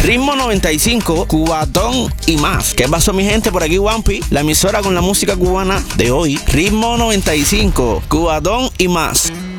Ritmo 95, Cubatón y más. ¿Qué pasó, mi gente? Por aquí Wampi, la emisora con la música cubana de hoy. Ritmo 95, Cubatón y más.